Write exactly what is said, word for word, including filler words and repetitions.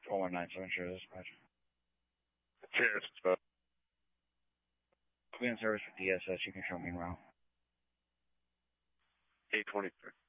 four one nine seven, sure, dispatch. Cheers. I'll be in service for D S S. You can show me around. eight twenty-three.